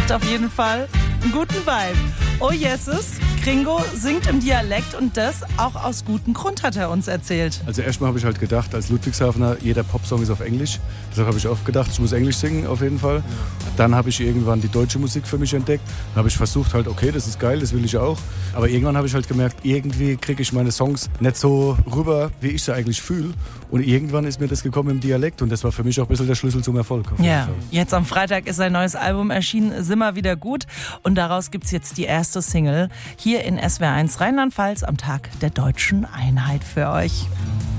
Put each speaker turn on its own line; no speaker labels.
Macht auf jeden Fall einen guten Vibe. Oh Yeses, Gringo singt im Dialekt und das auch aus gutem Grund, hat er uns erzählt.
Also erstmal habe ich halt gedacht, als Ludwigshafener, jeder Popsong ist auf Englisch. Deshalb habe ich oft gedacht, ich muss Englisch singen auf jeden Fall. Dann habe ich irgendwann die deutsche Musik für mich entdeckt. Dann habe ich versucht halt, okay, das ist geil, das will ich auch. Aber irgendwann habe ich halt gemerkt, irgendwie kriege ich meine Songs nicht so rüber, wie ich sie eigentlich fühle. Und irgendwann ist mir das gekommen im Dialekt und das war für mich auch ein bisschen der Schlüssel zum Erfolg.
Ja, jetzt am Freitag ist sein neues Album erschienen, Simmer wieder gut. Und daraus gibt es jetzt die erste Single hier in SWR1 Rheinland-Pfalz am Tag der Deutschen Einheit für euch.